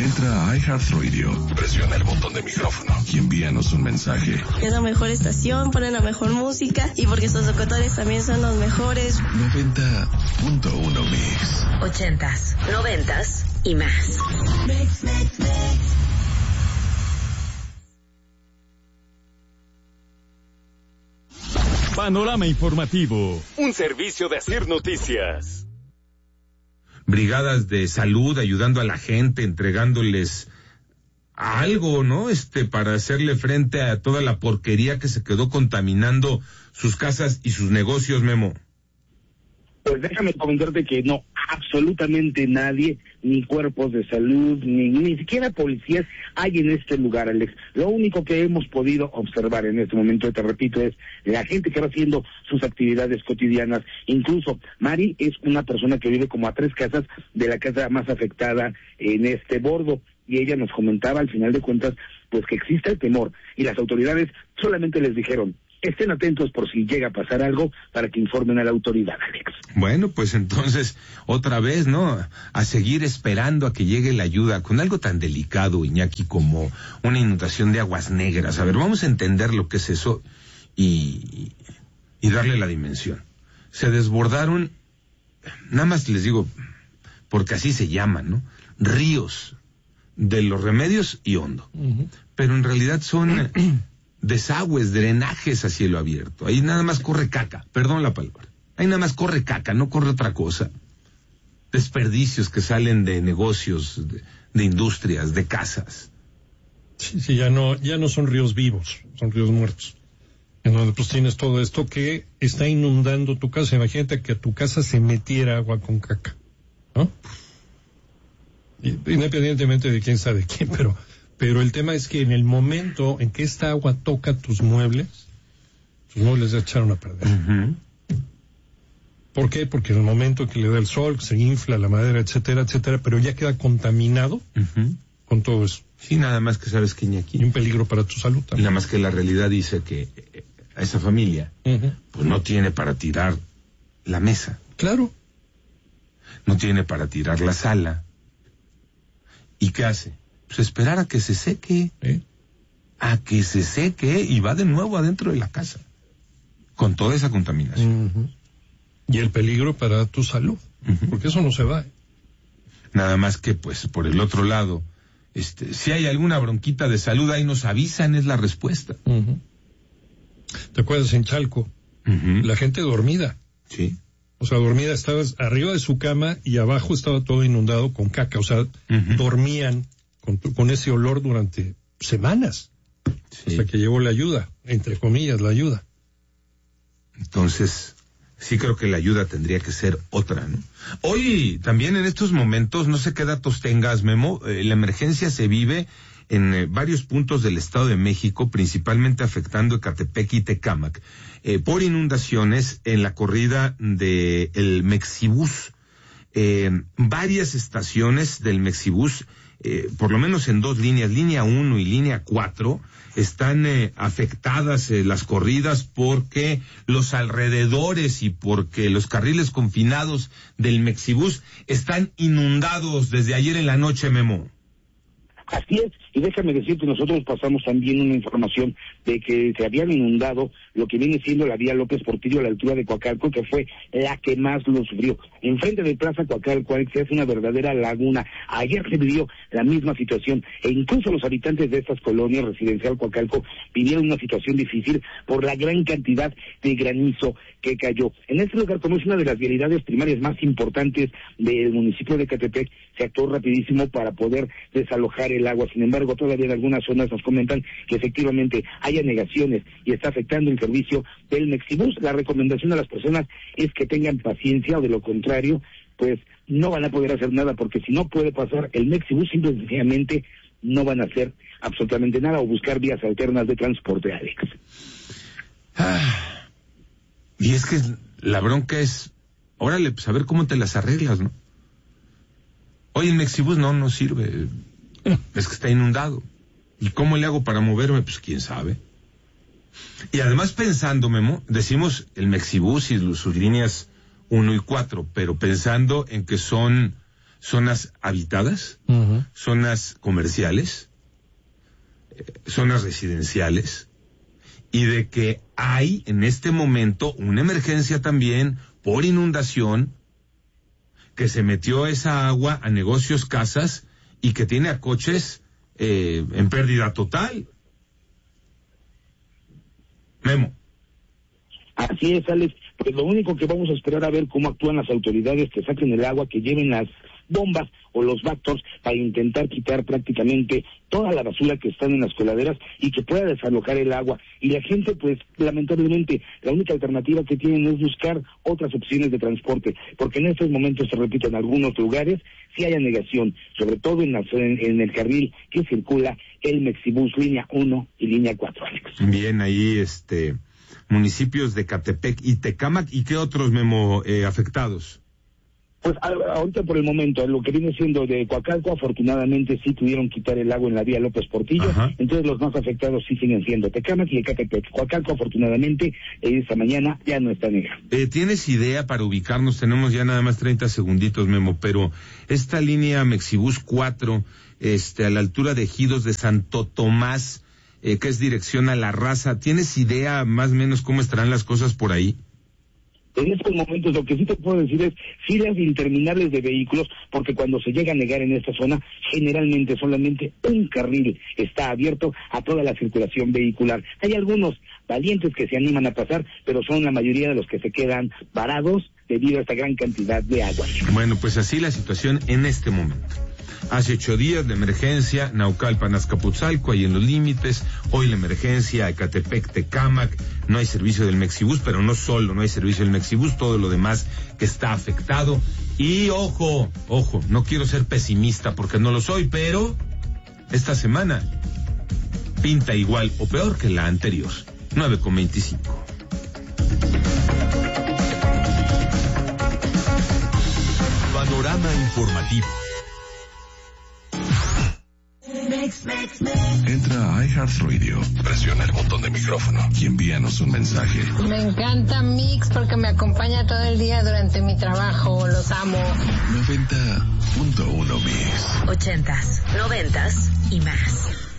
Entra a iHeartRadio, presiona el botón de micrófono y envíanos un mensaje. Es la mejor estación, ponen la mejor música y porque sus locutores también son los mejores. 90.1 Mix. 80s, 90s y más. Mix. Panorama informativo, un servicio de Asir Noticias. Brigadas de salud ayudando a la gente, entregándoles algo, ¿no? Para hacerle frente a toda la porquería que se quedó contaminando sus casas y sus negocios, Memo. Pues déjame comentarte que no, absolutamente nadie, ni cuerpos de salud, ni siquiera policías hay en este lugar, Alex. Lo único que hemos podido observar en este momento, te repito, es la gente que va haciendo sus actividades cotidianas. Incluso Mari es una persona que vive como a 3 casas de la casa más afectada en este bordo. Y ella nos comentaba, al final de cuentas, pues que existe el temor. Y las autoridades solamente les dijeron, estén atentos por si llega a pasar algo para que informen a la autoridad, Alex. Bueno, pues entonces, otra vez, ¿no? A seguir esperando a que llegue la ayuda con algo tan delicado, Iñaki, como una inundación de aguas negras. A ver, vamos a entender lo que es eso y darle la dimensión. Se desbordaron, nada más les digo, porque así se llaman, ¿no? Ríos de Los Remedios y Hondo. Uh-huh. Pero en realidad son desagües, drenajes a cielo abierto. Ahí nada más corre caca, perdón la palabra. Ahí nada más corre caca, no corre otra cosa. Desperdicios que salen de negocios, de industrias, de casas. Sí, ya no son ríos vivos, son ríos muertos. En donde pues tienes todo esto que está inundando tu casa. Imagínate que a tu casa se metiera agua con caca, ¿no? Independientemente de quién sabe quién, pero el tema es que en el momento en que esta agua toca tus muebles ya echaron a perder. Uh-huh. ¿Por qué? Porque en el momento que le da el sol, se infla la madera, etcétera, pero ya queda contaminado uh-huh. con todo eso. Sí, nada más que sabes que Iñaki. Y un peligro para tu salud también. Nada más que la realidad dice que a esa familia, uh-huh. pues no tiene para tirar la mesa. Claro. No tiene para tirar la sala. ¿Y qué hace? Pues esperar a que se seque. A que se seque y va de nuevo adentro de la casa. Con toda esa contaminación. Uh-huh. Y el peligro para tu salud. Uh-huh. Porque eso no se va. Nada más que, pues, por el otro lado, si hay alguna bronquita de salud, ahí nos avisan, es la respuesta. Uh-huh. ¿Te acuerdas en Chalco? Uh-huh. La gente dormida. Sí. O sea, dormida, estabas arriba de su cama y abajo estaba todo inundado con caca. O sea, uh-huh. dormían con ese olor durante semanas. Sí. Hasta que llegó la ayuda, entre comillas, la ayuda. Entonces, sí creo que la ayuda tendría que ser otra, ¿no? Hoy, también en estos momentos, no sé qué datos tengas, Memo, la emergencia se vive en varios puntos del Estado de México, principalmente afectando Ecatepec y Tecámac, por inundaciones en la corrida del Mexibús. Varias estaciones del Mexibús, por lo menos en 2 líneas, línea 1 y línea 4, están afectadas las corridas porque los alrededores y porque los carriles confinados del Mexibús están inundados desde ayer en la noche, Memo. Así es, y déjame decirte, nosotros pasamos también una información de que se habían inundado lo que viene siendo la vía López Portillo a la altura de Coacalco, que fue la que más lo sufrió. Enfrente de Plaza Coacalco es una verdadera laguna. Ayer se vivió la misma situación, e incluso los habitantes de estas colonias residencial Coacalco vivieron una situación difícil por la gran cantidad de granizo que cayó. En este lugar, como es una de las vialidades primarias más importantes del municipio de Ecatepec, se actuó rapidísimo para poder desalojar el agua. Sin embargo, todavía en algunas zonas nos comentan que efectivamente hay anegaciones y está afectando el servicio del Mexibús. La recomendación a las personas es que tengan paciencia, o de lo contrario, pues no van a poder hacer nada, porque si no puede pasar el Mexibús, simplemente no van a hacer absolutamente nada o buscar vías alternas de transporte, Alex. Y es que la bronca es, órale, pues a ver cómo te las arreglas, ¿no? Oye, el Mexibús no sirve, es que está inundado. ¿Y cómo le hago para moverme? Pues quién sabe. Y además pensando, Memo, decimos el Mexibús y sus líneas 1 y 4, pero pensando en que son zonas habitadas, zonas comerciales, zonas residenciales, y de que hay en este momento una emergencia también por inundación, que se metió esa agua a negocios, casas, y que tiene a coches en pérdida total. Memo. Así es, Alex. Pues lo único que vamos a esperar a ver cómo actúan las autoridades, que saquen el agua, que lleven las bombas o los backdoors para intentar quitar prácticamente toda la basura que está en las coladeras y que pueda desalojar el agua. Y la gente, pues, lamentablemente, la única alternativa que tienen es buscar otras opciones de transporte, porque en estos momentos, se repite, en algunos lugares sí hay anegación, sobre todo en el carril que circula el Mexibus línea 1 y línea 4, Alex. Bien, ahí municipios de Catepec y Tecámac, ¿y qué otros, Memo, afectados? Pues ahorita por el momento, lo que viene siendo de Coacalco, afortunadamente sí pudieron quitar el agua en la vía López Portillo. Ajá. Entonces los más afectados sí siguen siendo Tecámac y Ecatepec. Coacalco, afortunadamente, esta mañana ya no está negra. ¿Tienes idea para ubicarnos? Tenemos ya nada más 30 segunditos, Memo, pero esta línea Mexibus 4, a la altura de Ejidos de Santo Tomás, que es dirección a La Raza, ¿tienes idea más o menos cómo estarán las cosas por ahí? En estos momentos lo que sí te puedo decir es filas interminables de vehículos, porque cuando se llega a negar en esta zona, generalmente solamente un carril está abierto a toda la circulación vehicular. Hay algunos valientes que se animan a pasar, pero son la mayoría de los que se quedan varados debido a esta gran cantidad de agua. Bueno, pues así la situación en este momento. Hace 8 días la emergencia Naucalpan, Azcapotzalco, ahí en los límites. Hoy la emergencia Ecatepec, Tecámac. No hay servicio del Mexibus, pero no solo no hay servicio del Mexibus, todo lo demás que está afectado. Y ojo, no quiero ser pesimista porque no lo soy, pero esta semana pinta igual o peor que la anterior. 9:25. Panorama informativo. Entra a iHeartRadio, presiona el botón de micrófono y envíanos un mensaje. Me encanta Mix porque me acompaña todo el día durante mi trabajo, los amo. 90.1 Mix. 80s, 90s y más.